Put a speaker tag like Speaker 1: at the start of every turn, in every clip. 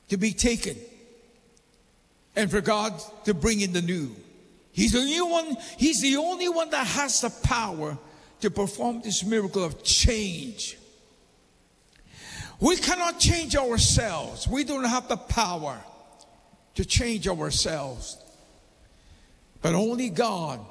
Speaker 1: to be taken and for God to bring in the new. He's the only one that has the power to perform this miracle of change. We cannot change ourselves. We don't have the power to change ourselves. But only God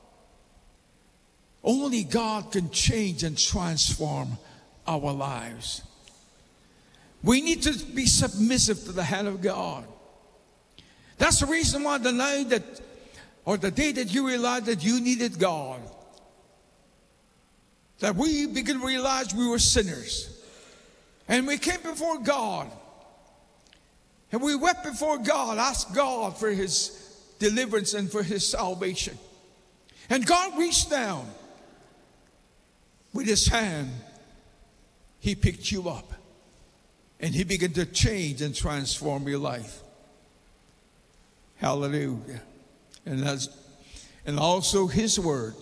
Speaker 1: can change and transform our lives. We need to be submissive to the hand of God. That's the reason why the day that you realized that you needed God, that we began to realize we were sinners. And we came before God. And we wept before God, asked God for His deliverance and for His salvation. And God reached down with His hand. He picked you up. And He began to change and transform your life. Hallelujah. And also His Word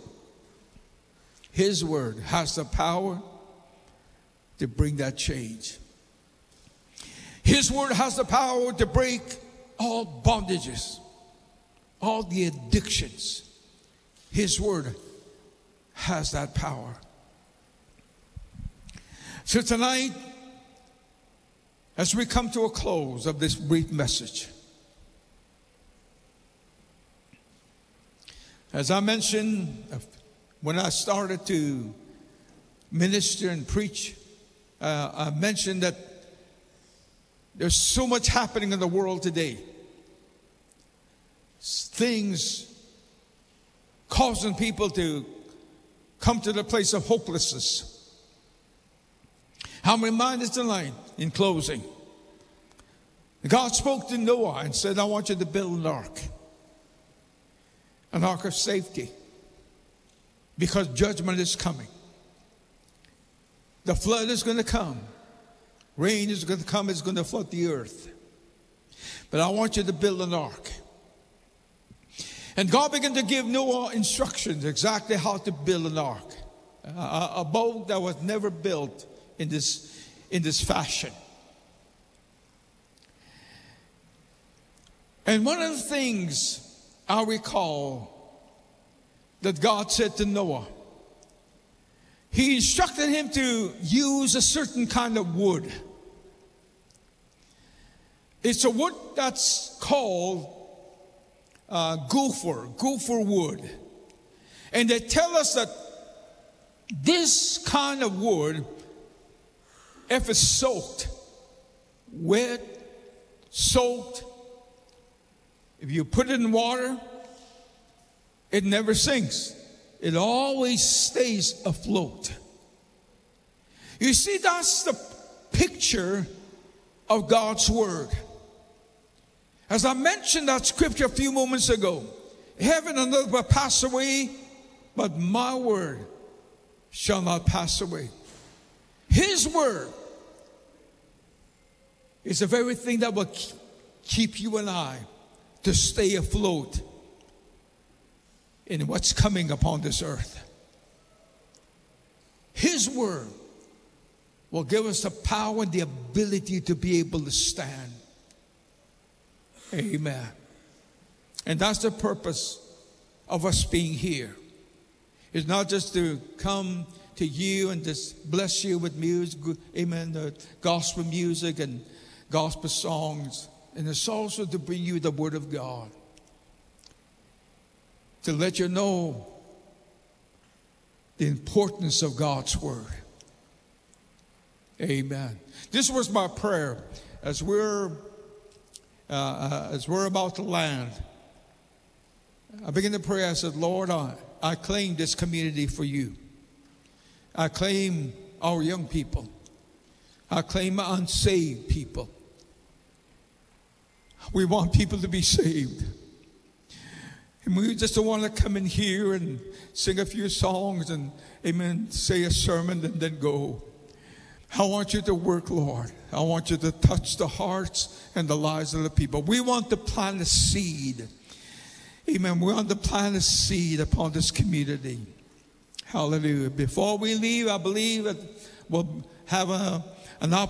Speaker 1: has the power to bring that change. His Word has the power to break all bondages, all the addictions. His Word has that power. So tonight, as we come to a close of this brief message, as I mentioned when I started to minister and preach, I mentioned that there's so much happening in the world today. Things causing people to come to the place of hopelessness. I'm reminded tonight, in closing, God spoke to Noah and said, I want you to build an ark of safety, because judgment is coming. The flood is going to come. Rain is going to come. It's going to flood the earth. But I want you to build an ark. And God began to give Noah instructions exactly how to build an ark. A boat that was never built in this fashion. And one of the things I recall that God said to Noah, He instructed him to use a certain kind of wood. It's a wood that's called gopher wood. And they tell us that this kind of wood, if it's soaked, wet, soaked, if you put it in water, it never sinks. It always stays afloat. You see, that's the picture of God's Word. As I mentioned that scripture a few moments ago, heaven and earth will pass away, but my word shall not pass away. His word is the very thing that will keep you and I to stay afloat in what's coming upon this earth. His word will give us the power and the ability to be able to stand. Amen. And that's the purpose of us being here. It's not just to come to you and just bless you with music, amen, the gospel music and gospel songs. And it's also to bring you the Word of God, to let you know the importance of God's Word. Amen. This was my prayer as we're about to land. I began to pray. I said, Lord, I claim this community for you. I claim our young people. I claim unsaved people. We want people to be saved. And we just don't want to come in here and sing a few songs and, amen, say a sermon and then go. I want you to work, Lord. I want you to touch the hearts and the lives of the people. We want to plant a seed. Amen. We want to plant a seed upon this community. Hallelujah. Before we leave, I believe that we'll have an opportunity